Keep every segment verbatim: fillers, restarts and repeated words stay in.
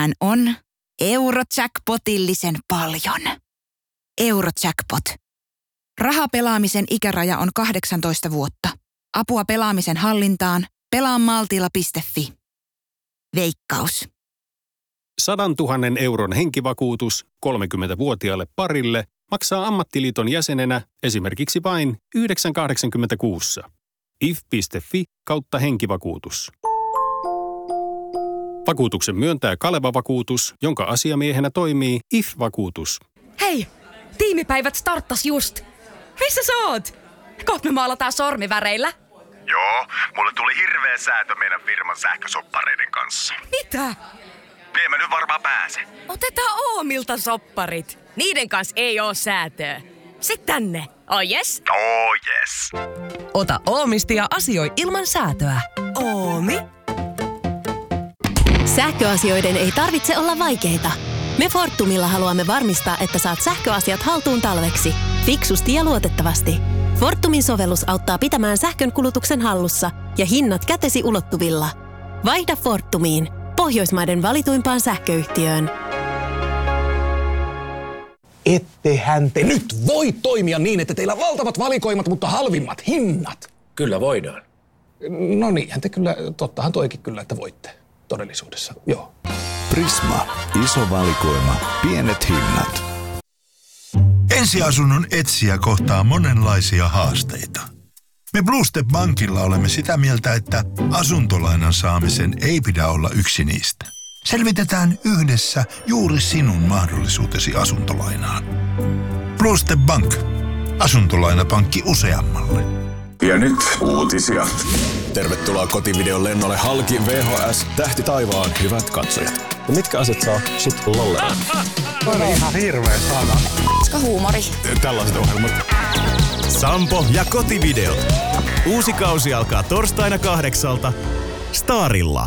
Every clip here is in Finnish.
Tähän on Eurojackpotillisen paljon. Eurojackpot. Rahapelaamisen ikäraja on kahdeksantoista vuotta. Apua pelaamisen hallintaan. pelaa maltilla piste fi. Veikkaus. Sadantuhannen euron henkivakuutus kolmekymmentävuotiaalle parille maksaa ammattiliiton jäsenenä esimerkiksi vain yhdeksän kahdeksankymmentäkuusi. if piste fi kautta henkivakuutus. Vakuutuksen myöntää Kaleva-vakuutus, jonka asiamiehenä toimii I F-vakuutus. Hei! Tiimipäivät starttas just! Missä sä oot? Kohta me maalataan sormiväreillä. Joo, mulle tuli hirveä säätö meidän firman sähkösoppareiden kanssa. Mitä? En mä nyt varmaan pääse. Otetaan Oomilta sopparit. Niiden kanssa ei oo säätöä. Sitten tänne. Oh yes? Oh yes. Ota Oomisti ja asioi ilman säätöä. Oomi. Sähköasioiden ei tarvitse olla vaikeita. Me Fortumilla haluamme varmistaa, että saat sähköasiat haltuun talveksi. Fiksusti ja luotettavasti. Fortumin sovellus auttaa pitämään sähkön kulutuksen hallussa ja hinnat kätesi ulottuvilla. Vaihda Fortumiin, Pohjoismaiden valituimpaan sähköyhtiöön. Ettehän te nyt voi toimia niin, että teillä on valtavat valikoimat, mutta halvimmat hinnat. Kyllä voidaan. No niinhän te kyllä, tottahan toikin kyllä, että voitte todellisuudessa, joo. Prisma. Iso valikoima. Pienet hinnat. Ensiasunnon etsijä kohtaa monenlaisia haasteita. Me Blue Step Bankilla olemme sitä mieltä, että asuntolainan saamisen ei pidä olla yksi niistä. Selvitetään yhdessä juuri sinun mahdollisuutesi asuntolainaan. Blue Step Bank. Asuntolainapankki useammalle. Ja nyt uutisia. Tervetuloa kotivideon lennolle halki V H S Tähti taivaan, hyvät katsojat. Ja mitkä asiat saa sut lolleen? On ihan hirveä sana. Koska huumori. Tällaiset ohjelmat. Sampo ja kotivideot. Uusi kausi alkaa torstaina kahdeksalta Starilla.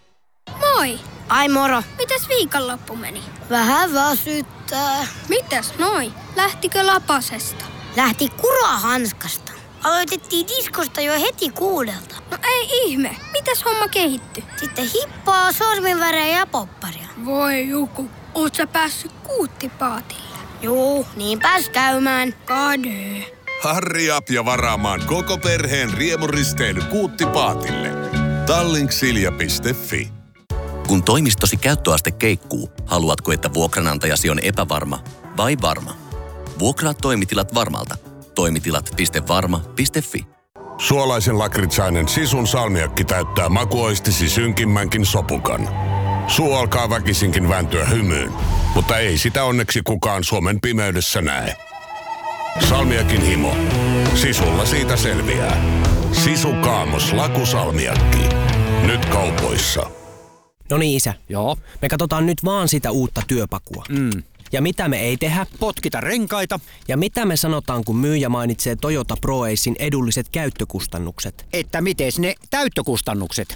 Moi! Ai moro. Mitäs viikonloppu meni? Vähän väsyttää. Mitäs noi? Lähtikö lapasesta? Lähti kurahanskasta. Aloitettiin diskosta jo heti kuudelta. No ei ihme. Mitäs homma kehittyi? Sitten hippaa, sorminvärejä ja popparia. Voi Juku, oot sä päässyt kuuttipaatille? Juu, niin pääs käymään. Kade. Harri up ja varaamaan koko perheen riemuristeily kuuttipaatille. Tallink-silja piste fi. Kun toimistosi käyttöaste keikkuu, haluatko, että vuokranantajasi on epävarma vai varma? Vuokraa toimitilat Varmalta. Toimitilat piste varma piste fi. Suolaisen lakritsainen Sisun salmiakki täyttää makuoistisi synkimmänkin sopukan. Suu alkaa väkisinkin vääntyä hymyyn, mutta ei sitä onneksi kukaan Suomen pimeydessä näe. Salmiakin himo. Sisulla siitä selviää. Sisu Kaamos lakusalmiakki. Nyt kaupoissa. No niin isä. Joo. Me katsotaan nyt vaan sitä uutta työpakua. Mm. Ja mitä me ei tehdä? Potkita renkaita. Ja mitä me sanotaan, kun myyjä mainitsee Toyota ProAcen edulliset käyttökustannukset? Että mites ne täyttökustannukset?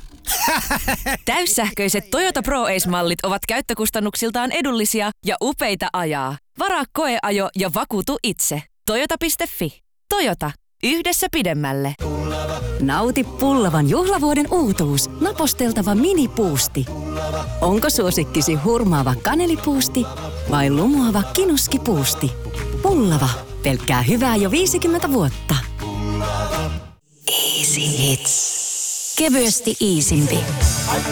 Täyssähköiset Toyota ProAce-mallit ovat käyttökustannuksiltaan edullisia ja upeita ajaa. Varaa koeajo ja vakuutu itse. Toyota piste fi. Toyota. Yhdessä pidemmälle. Nauti pullavan juhlavuoden uutuus. Naposteltava minipuusti. Onko suosikkisi hurmaava kanelipuusti vai lumoava kinuskipuusti? Pullava. Pelkkää hyvää jo viisikymmentä vuotta. Easy Hits. Kevyesti iisimpi.